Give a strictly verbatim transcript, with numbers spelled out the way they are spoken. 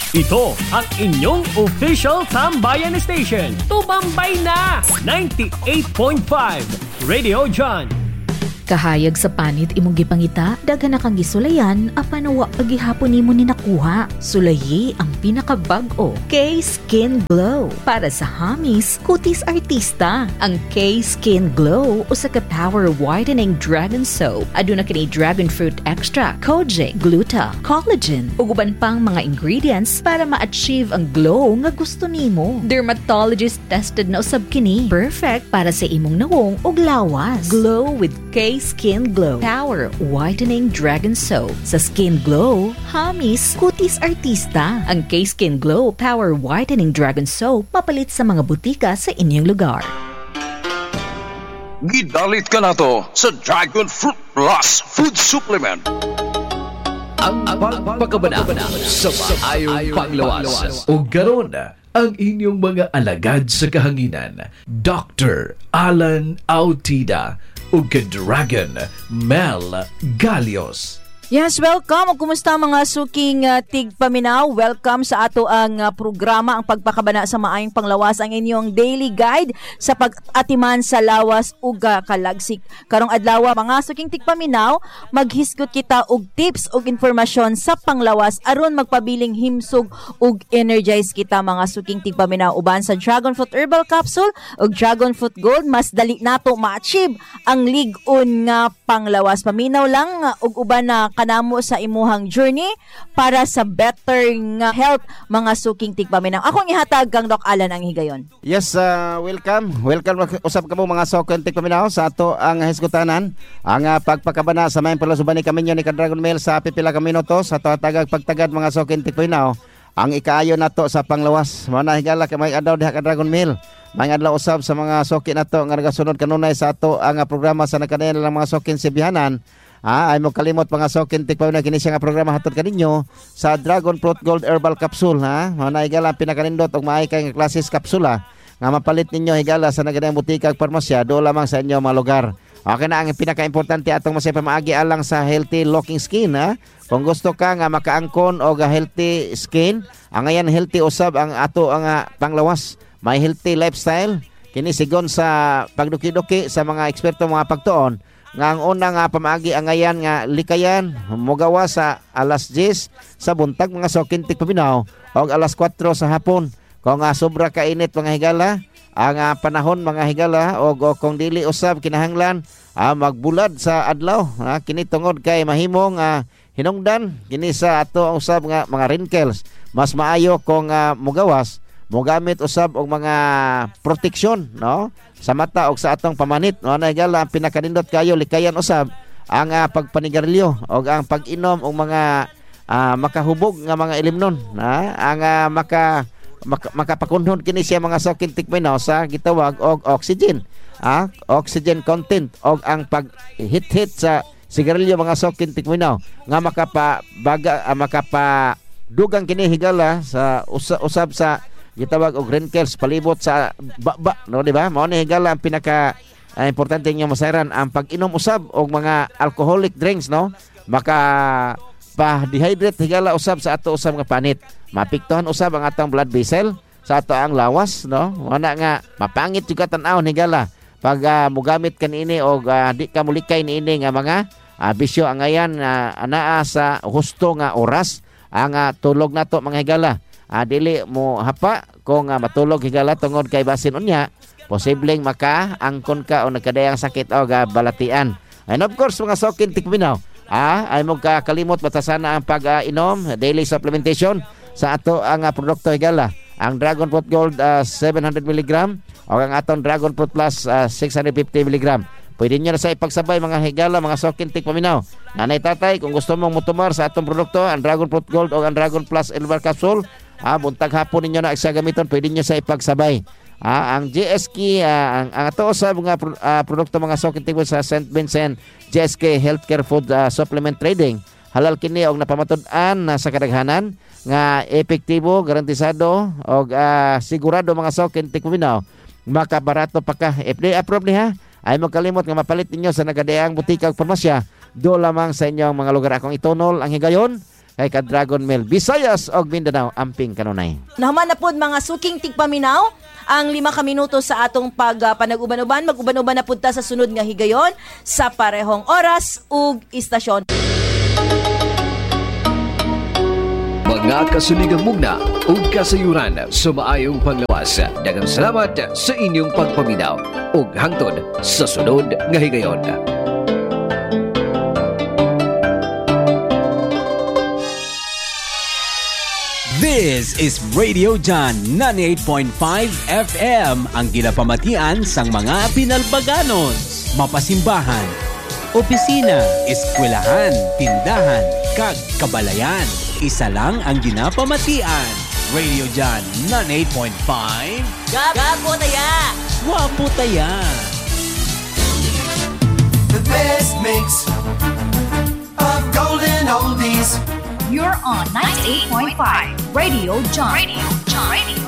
Ito ang inyong official Tambayan Station. Tumambay na! ninety-eight point five Radio John. Kahayag sa panit imong gipangita, daga na kang gisulayan, apanawa pagihapon nimo ni nakuha. Sulayi ang pinakabag-o, K-Skin Glow. Para sa hamis, kutis artista. Ang K-Skin Glow, usa ka power whitening dragon soap. Aduna kini dragon fruit extract, kojic, gluta, collagen, ug uban pang mga ingredients para ma-achieve ang glow nga gusto nimo. Dermatologist tested na usab kini. Perfect para sa imong nawong ug lawas. Glow with K Skin Glow Power Whitening Dragon Soap. Sa Skin Glow, hamis, kutis artista. Ang K-Skin Glow Power Whitening Dragon Soap mapalit sa mga butika sa inyong lugar. Gidalit ka na to sa Dragon Fruit Plus Food Supplement. Ang pagpakabana sa maayong panglawas. O garon ang inyong mga alagad sa kahanginan. Doctor Alan Autida ug Dragon Mel Galios. Yes, welcome. Kumusta mga suking uh, tigpaminaw? Welcome sa ato ang uh, programa, ang pagpakabana sa maayong panglawas, ang inyong daily guide sa pag-atiman sa lawas ug uh, kalagsik. Karong adlaw mga suking tigpaminaw, maghisgot kita og tips ug informasyon sa panglawas aron magpabiling himsog ug energize kita mga suking tigpaminaw. Uban sa Dragon Fruit Herbal Capsule ug Dragon Fruit Gold, mas dali nato ma-achieve ang lig-on nga panglawas. Paminaw lang uh, ug uban na kanamo sa imuhang journey para sa better nga health mga suking tigpaminaw. Akong ihatag kang Doc Alan ang higayon. Yes, uh, welcome. Welcome usab kamo mga suking tigpaminaw sa ato ang hisgutanan. Ang uh, pagpakabana sa maayong palusubani kami ni Dragon Mail sa pipila ka minutos sa tagag pagtagad mga suking tigpaminaw. Ang ikaayo nato sa panglawas. Mao na higala kay may adlaw diha ka Dragon Mail. May adlaw usab sa mga suki nato nga nagasunod kanunay sa ato ang uh, programa sa nakadayon lang mga suking sibihanan. Ah, ay mo kalimot mga sokin tikpaw na kini siya nga programa hatod kaninyo sa Dragon Fruit Gold Herbal Capsule ha. Mao na higala pinakanindot og maay kay nga klases kapsula nga mapalit ninyo higala sa nagadayang butika ug parmasya do lamang sa inyo mga lugar. Okay na ang pinaka-importante atong masay pamaagi alang sa healthy looking skin ha. Kung gusto ka nga makaangkon og healthy skin, ang ayan healthy usab ang ato ang uh, panglawas. May healthy lifestyle kini sigon sa pagduki-duki sa mga eksperto mga pagtuon. Nga ang unang nga pamaagi ang ngayan nga likayan mogawa sa alas diyes sa buntag mga sokin tigpaminaw o alas kwatro sa hapon. Kung nga sobra ka init mga higala, ang uh, panahon mga higala o, o kung dili usab kinahanglan uh, magbulad sa adlaw uh, kini tungod kay mahimong uh, hinungdan kini sa ato ang usab nga mga wrinkles. Mas maayo kung uh, mogawas mogamit usab og mga proteksyon no sa mata og sa atong pamanit no na higala ang pinakanindot kayo likayan usab ang uh, pagpanigarilyo og ang pag-inom og mga uh, makahubog nga mga ilimnon ha ang uh, maka Maka, makapakunhod kini siya mga sokin tikminaw sa gitawag og oxygen ah oxygen content og ang pag hit hit sa sigarilyo mga sokin tikminaw nga makapa baga uh, makapa dugang kini higala sa usa, usab sa gitawag og wrinkles palibot sa baba no di ba mao ni higala ang pinaka uh, importante niyo masayran ang pag-inom usab og mga alcoholic drinks no maka pa dehydrate higala usab sa ato usab nga panit mapiktuhan usab ang atong blood vessel sa ato ang lawas no wala nga mapangit juga tan-aw higala pag uh, mogamit kanini og uh, di ka mulikay niini nga mga uh, bisyo ang ayan uh, anaa sa husto nga oras ang uh, tulog nato mga higala uh, dili mo hapa kung uh, matulog higala tungod kay basin unya posibleng maka-angkon ka o nagkadayang sakit o uh, balatian and of course mga sokin tikminaw Ah, ay mo kakalimot batasana ang pag-inom, uh, daily supplementation sa ato ang uh, produkto higala. Ang Dragon Fruit Gold uh, seven hundred milligram o ang atong Dragon Fruit Plus uh, six hundred fifty milligram. Pwede nyo na sa ipagsabay mga higala, mga sokin tikpaminaw. Nanay tatay, kung gusto mong mutumar sa atong produkto, ang Dragon Fruit Gold o ang Dragon Plus Herbal Capsule, ah, buntag hapon ninyo na sa gamiton, pwede nyo sa ipagsabay. Ah, ang J S K, ah, ang, ang ato sa mga uh, produkto mga sokin tikpaminaw sa Saint Vincent J S K Healthcare Food uh, Supplement Trading halal kini og napamatud-an na sa kadaghanan nga epektibo garantisado og uh, sigurado mga sokin tikpaminaw makabarato pa ka F D A approved niha ay magkalimot nga mapalit ninyo sa nagadayang butika ug parmasya do lamang sa inyong mga lugar. Akong itunol ang higayon kay ka Dragon Mail Visayas og Mindanao amping kanunay. Nahuman na pod mga suking tigpaminaw ang lima ka minuto sa atong pagpanag-uban-uban. Mag-uban-uban na pud ta sa sunod nga higayon sa parehong oras ug istasyon. Mga kasuligang mugna ug kasayuran sa maayong panglawas. Daghang salamat sa inyong pagpaminaw ug hangtod sa sunod nga higayon. This is Radio John ninety-eight point five F M, ang ginapamatian sang mga pinalbaganon, mapasimbahan, opisina, eskwelahan, tindahan, kag kabalayan. Isa lang ang ginapamatian. Radio John ninety-eight point five. Gago taya! Wapo taya! The best mix of golden oldies. You're on ninety-eight point five Radio John. Radio John. Radio